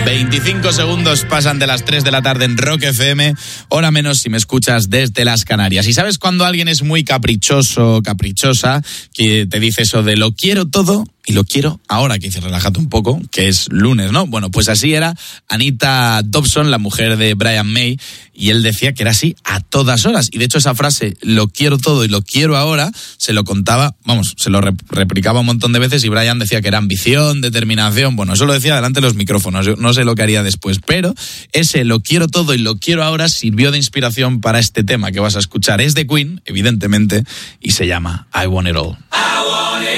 25 segundos pasan de las 3 de la tarde en Rock FM, hora menos si me escuchas desde las Canarias. Y sabes cuando alguien es muy caprichoso, caprichosa, que te dice eso de lo quiero todo y lo quiero ahora, que dice relájate un poco, que es lunes, ¿no? Bueno, pues así era Anita Dobson, la mujer de Brian May, y él decía que era así a todas horas. Y de hecho esa frase, lo quiero todo y lo quiero ahora, se lo contaba, se lo replicaba un montón de veces y Brian decía que era ambición, determinación, bueno, eso lo decía delante de los micrófonos, yo no sé lo que haría después, pero ese lo quiero todo y lo quiero ahora sirvió de inspiración para este tema que vas a escuchar. Es de Queen, evidentemente, y se llama I Want It All.